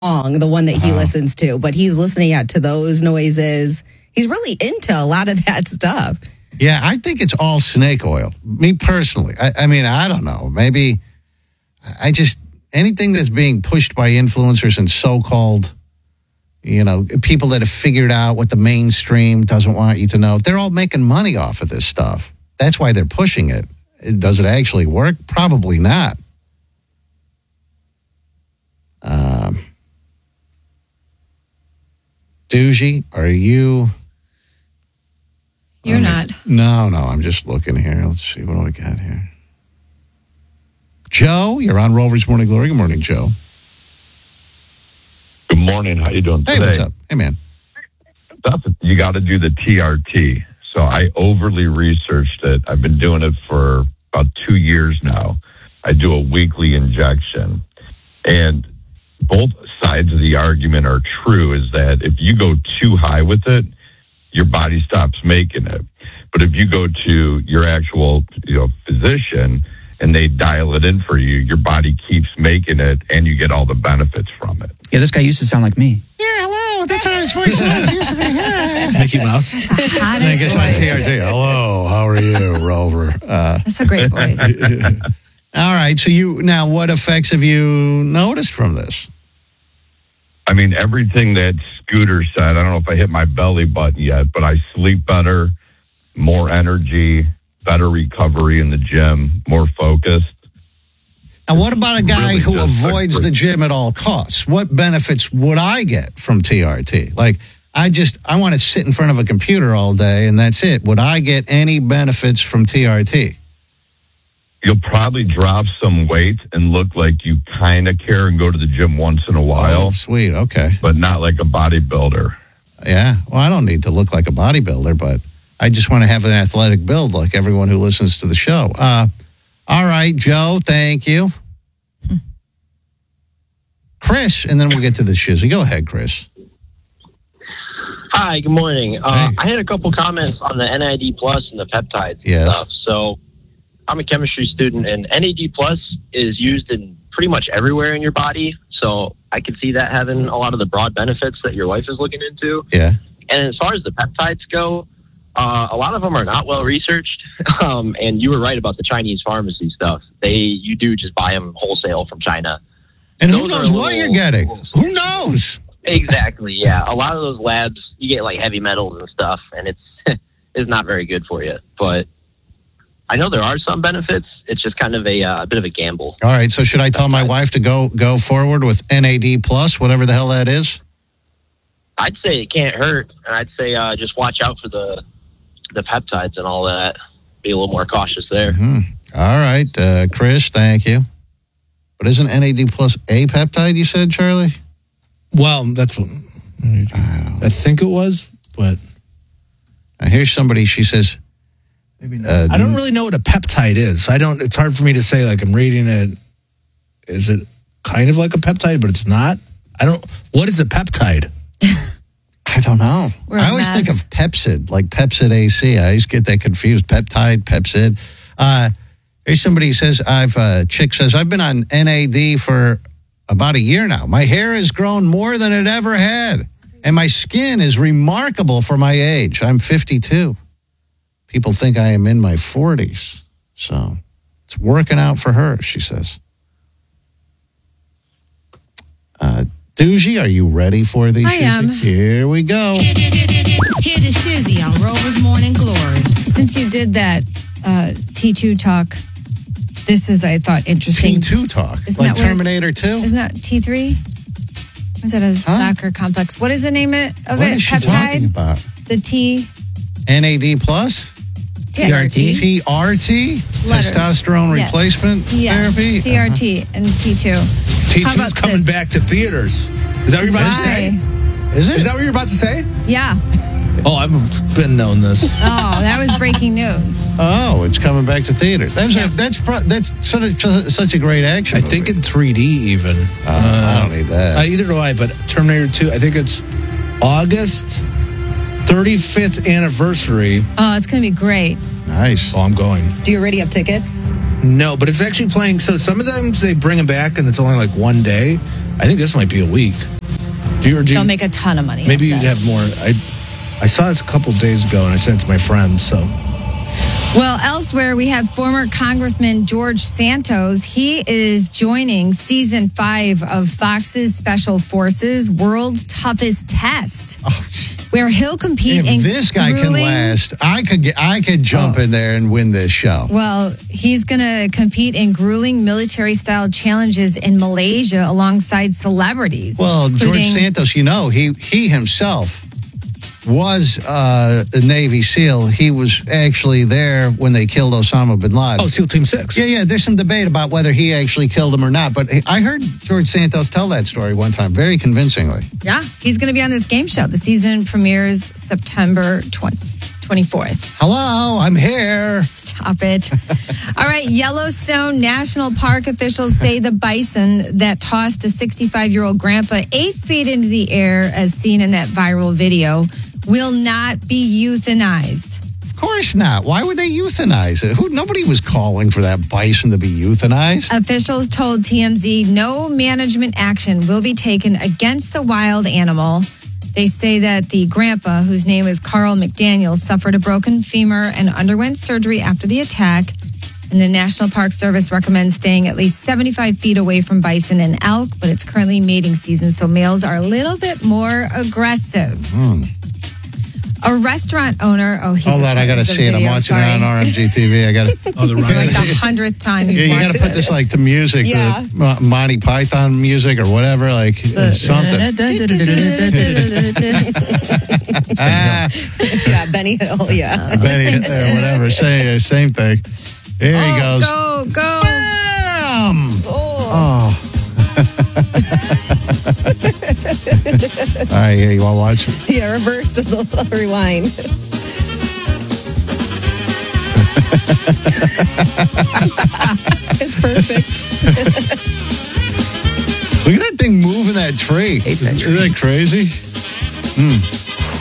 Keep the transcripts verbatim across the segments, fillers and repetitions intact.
song, the one that he Wow. listens to, but he's listening out to those noises. He's really into a lot of that stuff. Yeah, I think it's all snake oil. Me personally. I, I mean, I don't know. Maybe I just, anything that's being pushed by influencers and so-called, you know, people that have figured out what the mainstream doesn't want you to know, they're all making money off of this stuff. That's why they're pushing it. Does it actually work? Probably not. Um, Doogie, are you... You're um, not. No, no, I'm just looking here. Let's see, what do we got here? Joe, you're on Rover's Morning Glory. Good morning, Joe. Good morning. How you doing Hey, today? what's up? Hey, man. That's, you got to do the T R T. So I overly researched it. I've been doing it for about two years now. I do a weekly injection. And both sides of the argument are true, is that if you go too high with it, your body stops making it. But if you go to your actual, you know, physician and they dial it in for you, your body keeps making it and you get all the benefits from it. Yeah, this guy used to sound like me. Yeah, hello. That's how his voice was. Used to be. Mickey Mouse. The I hottest guess on voice. T R T. Hello, how are you, Rover? Uh, That's a great voice. all right. So you now, what effects have you noticed from this? I mean, everything that Scooter said, I don't know if I hit my belly button yet, but I sleep better, more energy, better recovery in the gym, more focused. Now, what about a guy Really who just avoids like- the gym at all costs? What benefits would I get from T R T? Like, I just, I want to sit in front of a computer all day and that's it. Would I get any benefits from T R T? You'll probably drop some weight and look like you kind of care and go to the gym once in a while, Oh, sweet. Okay. but not like a bodybuilder. Yeah. Well, I don't need to look like a bodybuilder, but I just want to have an athletic build like everyone who listens to the show. Uh, all right, Joe, thank you. Chris, and then we'll get to the shizzy. Go ahead, Chris. Hi, good morning. Uh, Hey. I had a couple comments on the N A D plus and the peptides and Yes. stuff. So I'm a chemistry student, and N A D plus is used in pretty much everywhere in your body. So I could see that having a lot of the broad benefits that your wife is looking into. Yeah. And as far as the peptides go, uh, a lot of them are not well researched. Um, and you were right about the Chinese pharmacy stuff. They you do just buy them wholesale from China. And who Those are knows a what little- you're getting? Who knows? Exactly, yeah. A lot of those labs, you get like heavy metals and stuff, and it's it's not very good for you. But I know there are some benefits. It's just kind of a, uh, a bit of a gamble. All right. So should I tell my wife to go go forward with N A D plus, whatever the hell that is? I'd say it can't hurt, and I'd say uh, just watch out for the the peptides and all that. Be a little more cautious there. Hmm. All right, uh, Chris. Thank you. But isn't N A D plus a peptide? You said, Charlie. Well, that's what I think it was, but Now, here's somebody. She says, maybe not. Uh, I don't really know what a peptide is. I don't. It's hard for me to say. Like I'm reading it. Is it kind of like a peptide, but it's not? I don't. What is a peptide? I don't know. We're a I always think of mess. Pepsid, like Pepsid A C. I always get that confused. Peptide, Pepsid. Uh, here's somebody who says, I've, uh, chick says, I've been on N A D for about a year now. My hair has grown more than it ever had. And my skin is remarkable for my age. I'm fifty-two. People think I am in my forties. So it's working out for her, she says. Uh, Doogie, are you ready for these? I am. Here we go. Here to Shizzy on Rover's Morning Glory. Since you did that uh, T two talk, this is, I thought, interesting. T two talk. Isn't like that where- Terminator two? Isn't that T three? Was that a soccer complex? What is the name it- of What it? is she talking Peptide? about? The T. N A D plus? T R T. T R T? Letters. Testosterone Yes. replacement Yeah. therapy? T R T and T two. T How two's about coming this? back to theaters. Is that what you're about to say? Why? Is it? Is that what you're about to say? Yeah. Oh, I've been known this. Oh, that was breaking news. Oh, it's coming back to theater. That's Yeah. a, that's pro, that's such a, such a great action. I think movie. in three D even. Uh, I don't need that. Uh, either do I, but Terminator two, I think it's August thirty-fifth anniversary. Oh, it's going to be great. nice. Oh, I'm going. Do you already have tickets? No, but it's actually playing. So sometimes they bring them back and it's only like one day. I think this might be a week. Do you, or do you, They'll make a ton of money. maybe off you'd that. have more. I I saw this a couple days ago and I sent it to my friends. So Well, elsewhere, we have former Congressman George Santos. He is joining season five of Fox's Special Forces World's Toughest Test, where he'll compete in If this guy can grueling- last, I could get, I could jump Oh. in there and win this show. Well, he's going to compete in grueling military-style challenges in Malaysia alongside celebrities. Well, George including- Santos, you know, he he himself was uh, a Navy SEAL. He was actually there when they killed Osama bin Laden. oh, SEAL Team Six. Yeah, yeah, there's some debate about whether he actually killed him or not. But I heard George Santos tell that story one time very convincingly. Yeah, he's going to be on this game show. The season premieres September twenty-fourth. Hello, I'm here. Stop it. All right, Yellowstone National Park officials say the bison that tossed a sixty-five-year-old grandpa eight feet into the air, as seen in that viral video, will not be euthanized. Of course not. Why would they euthanize it? Who? Nobody was calling for that bison to be euthanized. Officials told T M Z no management action will be taken against the wild animal. They say that the grandpa, whose name is Carl McDaniel, suffered a broken femur and underwent surgery after the attack. And the National Park Service recommends staying at least seventy-five feet away from bison and elk, but it's currently mating season, so males are a little bit more aggressive. Mm. A restaurant owner, oh, he's Hold a on, I got to television see it. I'm video, watching sorry. it on R M G T V. I got to. Oh, the For like Ryan. the hundredth time you've Yeah, you got watched to put it. this like to music, Yeah. the Mo- Monty Python music or whatever, like something. Ah, Yeah, Benny Hill. Yeah. Benny, or whatever. Same, same thing. There he goes. Go, go. Bam! Oh. Oh. All right, here, you want to watch it? Yeah, reverse just a little rewind. It's perfect. Look at that thing moving that tree. Hates that Isn't that crazy? Hmm.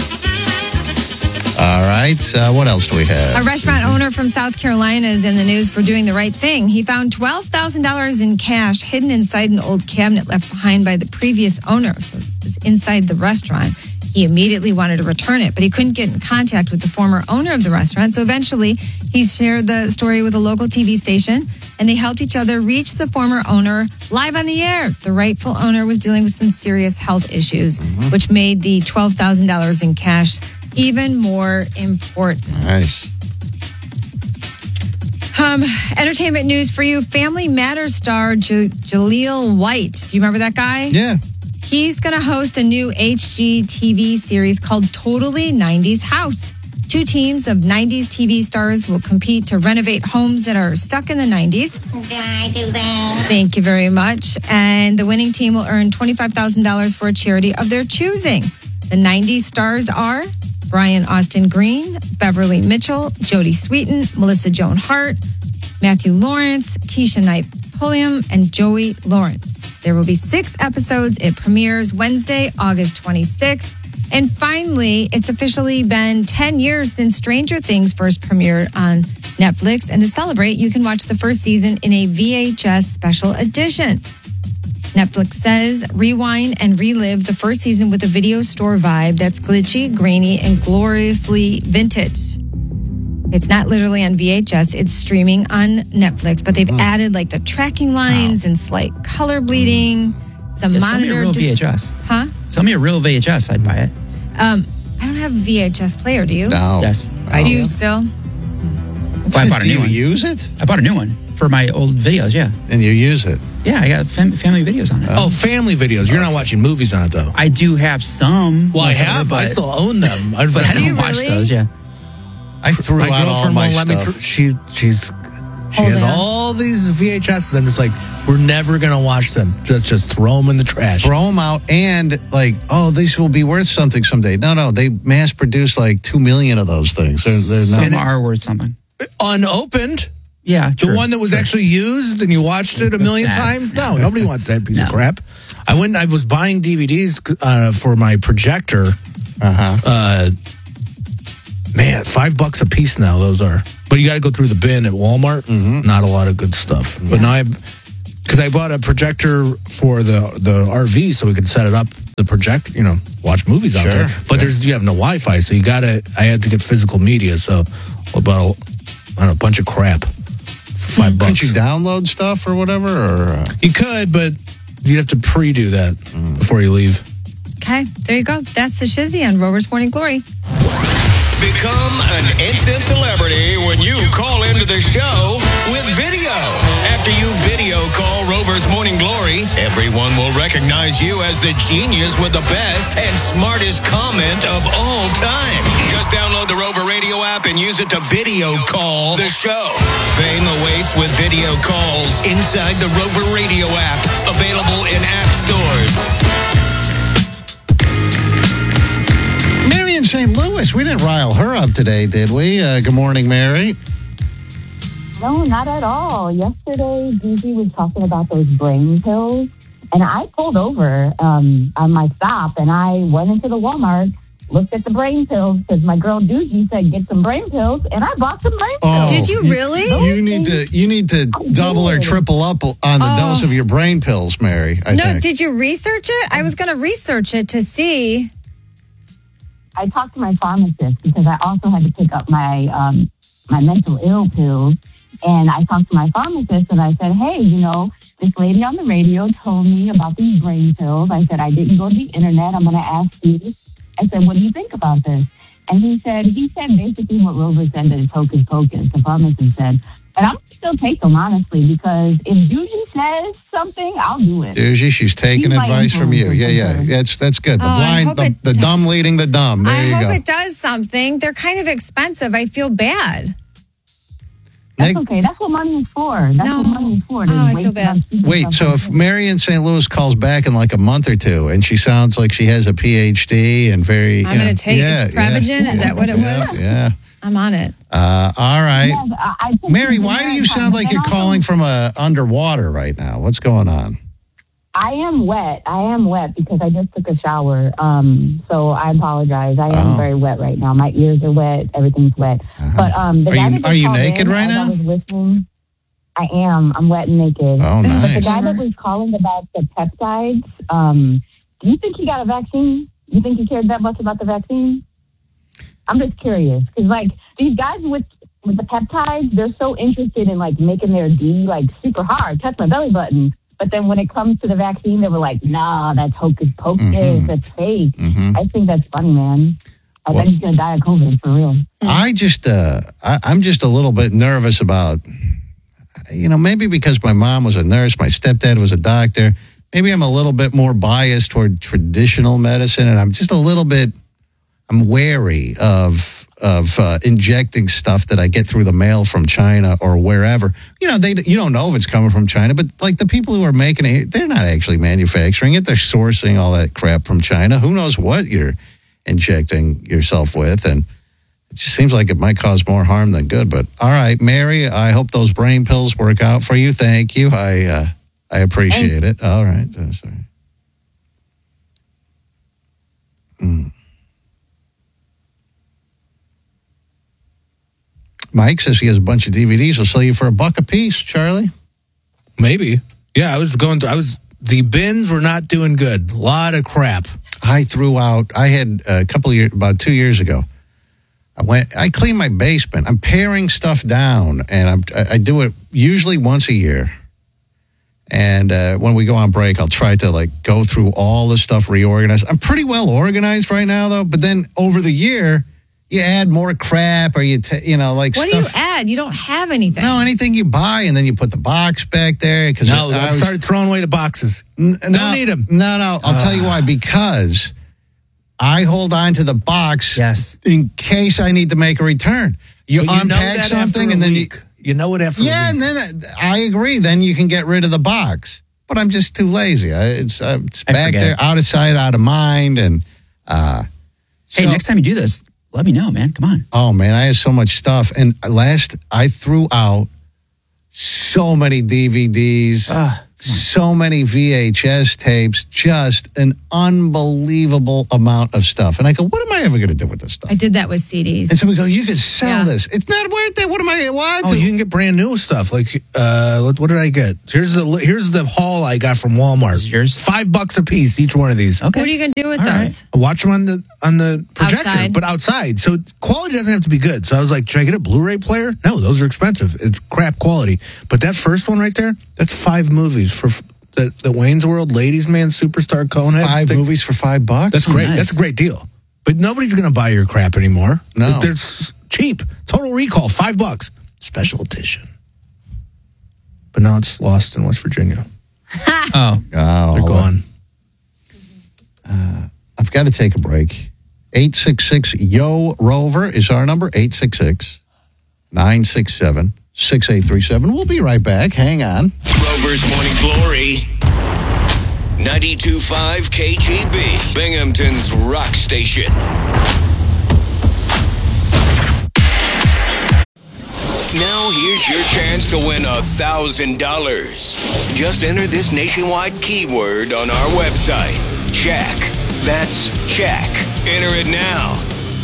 All right. Uh, what else do we have? A restaurant owner from South Carolina is in the news for doing the right thing. He found twelve thousand dollars in cash hidden inside an old cabinet left behind by the previous owner. So it was inside the restaurant. He immediately wanted to return it, but he couldn't get in contact with the former owner of the restaurant. So eventually, he shared the story with a local T V station, and they helped each other reach the former owner live on the air. The rightful owner was dealing with some serious health issues, mm-hmm. which made the twelve thousand dollars in cash even more important. Nice. Um, entertainment news for you. Family Matters star J- Jaleel White. Do you remember that guy? Yeah. He's going to host a new H G T V series called Totally nineties House. Two teams of nineties T V stars will compete to renovate homes that are stuck in the nineties. Can I do that? Thank you very much. And the winning team will earn twenty-five thousand dollars for a charity of their choosing. The nineties stars are Brian Austin Green, Beverly Mitchell, Jodie Sweetin, Melissa Joan Hart, Matthew Lawrence, Keisha Knight Pulliam, and Joey Lawrence. There will be six episodes. It premieres Wednesday, August twenty-sixth. And finally, it's officially been ten years since Stranger Things first premiered on Netflix. And to celebrate, you can watch the first season in a V H S special edition. Netflix says rewind and relive the first season with a video store vibe that's glitchy, grainy, and gloriously vintage. It's not literally on V H S, it's streaming on Netflix, but they've added like the tracking lines and slight color bleeding, some Yeah, sell me a monitor. real dis- V H S. Huh? Sell me a real V H S. I'd buy it. Um, I don't have a V H S player, do you? No. Yes. I do still. Well, I bought a Do new you one. use it? I bought a new one for my old videos. Yeah. And you use it. Yeah, I got fam- family videos on it. Oh, family videos. You're not watching movies on it, though. I do have some. Well, I whatever, have. I but- still own them. I've But I Do you don't watch really? those. Yeah. I threw my out all girlfriend my won't let me. stuff. Thr- she she's she Hold has on. all these V H Ses. I'm just like, we're never gonna watch them. Just just throw them in the trash. Throw them out and like, oh, these will be worth something someday. No, no, they mass produce like two million of those things. They're, they're Some not. are worth something. Unopened. Yeah. The true. one that was True. actually used and you watched it a million Nah. times? No, nobody wants that piece of No. crap. I went. I was buying D V Ds uh, for my projector. Uh-huh. Uh, man, five bucks a piece now. Those are. But you got to go through the bin at Walmart. Mm-hmm. Not a lot of good stuff. Yeah. But now I, because I bought a projector for the the R V, so we could set it up, the project, you know, watch movies out sure, there. But sure. there's you have no Wi-Fi, so you got to. I had to get physical media, so about a, I don't know, a bunch of crap for five mm, bucks. Could you download stuff or whatever? Or uh... you could, but you'd have to pre-do that mm. before you leave. Okay, there you go. That's the Shizzy on Rover's Morning Glory. Become an instant celebrity when you call into the show with video. After you video call Rover's Morning Glory, everyone will recognize you as the genius with the best and smartest comment of all time. Just download the Rover Radio app and use it to video call the show. Fame awaits with video calls inside the Rover Radio app, available in app stores. In Saint Louis, we didn't rile her up today, did we? Uh, good morning, Mary. No, not at all. Yesterday, Gigi was talking about those brain pills, and I pulled over um, on my stop, and I went into the Walmart, looked at the brain pills, because my girl Doogie said, get some brain pills, and I bought some brain oh, pills. Did you really? You need to you need to double or triple up on the oh. dose of your brain pills, Mary, I no, think. did you research it? I was going to research it to see... I talked to my pharmacist because I also had to pick up my um, my mental ill pills. And I talked to my pharmacist and I said, hey, you know, this lady on the radio told me about these brain pills. I said, I didn't go to the internet. I'm going to ask you. I said, what do you think about this? And he said, he said basically what Rover said, that it's hocus pocus. The pharmacist said, and I'm still take them, honestly, because if Doogie says something, I'll do it. Doogie, she's taking He's advice from you. Yeah, yeah. That's that's good. The oh, blind, the, it, the dumb leading the dumb. There I you hope go. it does something. They're kind of expensive. I feel bad. That's okay. That's what money is for. That's no. what money is for. Oh, I feel bad. Wait, so if Mary in Saint Louis calls back in like a month or two and she sounds like she has a P H D and very... I'm going to take yeah, it's Prevagen. Yeah, is that what it yeah, was? Yeah. I'm on it. Uh, all right. Yes, I, I Mary, why do you sound like you're calling from uh, underwater right now? What's going on? I am wet. I am wet because I just took a shower. Um, so I apologize. I am oh. very wet right now. My ears are wet. Everything's wet. Uh-huh. But um, the are guy you, that are you called naked in, right now? I was listening. I am. I'm wet and naked. Oh, nice. But the guy that was calling about the peptides, um, do you think he got a vaccine? Do you think he cared that much about the vaccine? I'm just curious because, like, these guys with with the peptides, they're so interested in like making their D like super hard, touch my belly button. But then when it comes to the vaccine, they were like, "Nah, that's hocus pocus. Mm-hmm. That's fake." Mm-hmm. I think that's funny, man. I well, think he's gonna die of COVID for real. I just, uh, I, I'm just a little bit nervous about, you know, maybe because my mom was a nurse, my stepdad was a doctor. Maybe I'm a little bit more biased toward traditional medicine, and I'm just a little bit. I'm wary of of uh, injecting stuff that I get through the mail from China or wherever. You know, they you don't know if it's coming from China, but like the people who are making it, they're not actually manufacturing it. They're sourcing all that crap from China. Who knows what you're injecting yourself with? And it just seems like it might cause more harm than good. But all right, Mary, I hope those brain pills work out for you. Thank you. I uh, I appreciate it. All right. Uh, sorry. Mm. Mike says he has a bunch of D V Ds. He'll sell you for a buck a piece, Charlie. Maybe. Yeah, I was going to, I was, the bins were not doing good. A lot of crap. I threw out, I had a couple of years, about two years ago, I went, I cleaned my basement. I'm paring stuff down, and I'm, I do it usually once a year. And uh, when we go on break, I'll try to like go through all the stuff, reorganize. I'm pretty well organized right now, though. But then over the year, you add more crap, or you, t- you know, like what stuff. What do you add? You don't have anything. No, anything you buy, and then you put the box back there. Because no, I started throwing away the boxes. N- don't no, need them. No, no. I'll uh. tell you why. Because I hold on to the box yes. in case I need to make a return. You, you unpack something, and then week. you you know it after. Yeah, a week. and then I agree. Then you can get rid of the box. But I'm just too lazy. I, it's uh, it's I back there, it. out of sight, out of mind, and. Uh, hey, so, next time you do this, let me know, man. Come on. Oh, man, I have so much stuff. And last, I threw out so many D V Ds. Uh, So many V H S tapes, just an unbelievable amount of stuff. And I go, what am I ever going to do with this stuff? I did that with C Ds. And somebody go, you could sell Yeah. this. It's not worth it. What am I, what? Oh, you can get brand new stuff. Like, uh, what, what did I get? Here's the here's the haul I got from Walmart. This is yours? Five bucks a piece, each one of these. Okay. What are you going to do with All right. those? I watch them on the on the projector, Outside. but outside. So quality doesn't have to be good. So I was like, should I get a Blu-ray player? No, those are expensive. It's crap quality. But that first one right there, that's five movies for the, the Wayne's World, Ladies Man, Superstar, Coneheads. Five thing. movies for five bucks? That's Oh, great. nice. That's a great deal. But nobody's going to buy your crap anymore. No. It's cheap. Total Recall, five bucks. Special edition. But now it's lost in West Virginia. Oh. Oh, They're gone. I've got to take a break. eight six six, Y O, Rover is our number. eight six six, nine six seven, six eight three seven. We'll be right back. Hang on. Rover's Morning Glory. ninety-two point five K G B, Binghamton's rock station. Now here's your chance to win a thousand dollars. Just enter this nationwide keyword on our website. Check. That's check. Enter it now.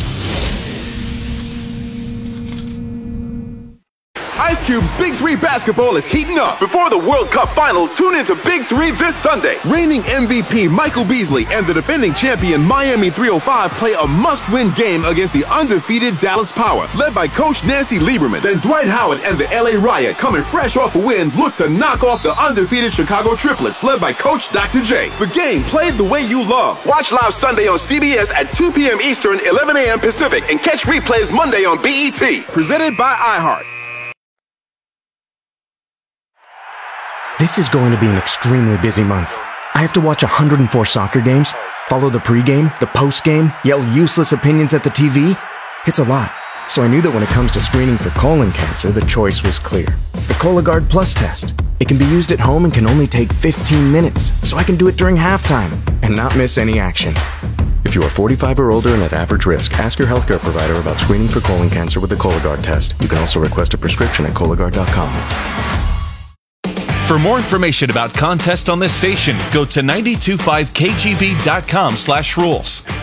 Ice Cube's Big Three basketball is heating up. Before the World Cup final, tune into Big Three this Sunday. Reigning M V P Michael Beasley and the defending champion Miami three oh five play a must-win game against the undefeated Dallas Power, led by Coach Nancy Lieberman. Then Dwight Howard and the L A Riot, coming fresh off a win, look to knock off the undefeated Chicago Triplets, led by Coach Doctor J. The game played the way you love. Watch live Sunday on C B S at two p.m. Eastern, eleven a.m. Pacific, and catch replays Monday on B E T. Presented by iHeart. This is going to be an extremely busy month. I have to watch one hundred four soccer games, follow the pregame, the postgame, yell useless opinions at the T V. It's a lot. So I knew that when it comes to screening for colon cancer, the choice was clear. The Cologuard Plus test. It can be used at home and can only take fifteen minutes, so I can do it during halftime and not miss any action. If you are forty-five or older and at average risk, ask your healthcare provider about screening for colon cancer with the Cologuard test. You can also request a prescription at Cologuard dot com. For more information about contests on this station, go to nine two five K G B dot com slash rules.